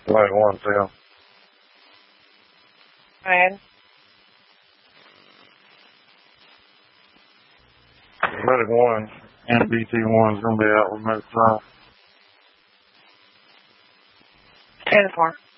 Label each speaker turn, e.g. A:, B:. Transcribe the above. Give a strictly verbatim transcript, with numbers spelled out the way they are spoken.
A: Like one cell.
B: Go ahead.
A: Medic one and B T one is going to be out with Medic five.
B: ten four.